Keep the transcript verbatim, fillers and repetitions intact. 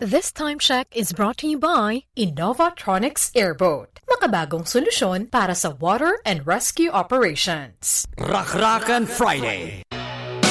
This time check is brought to you by Innovatronics Airboat. Makabagong solusyon para sa water and rescue operations. Rock Rockin' Friday.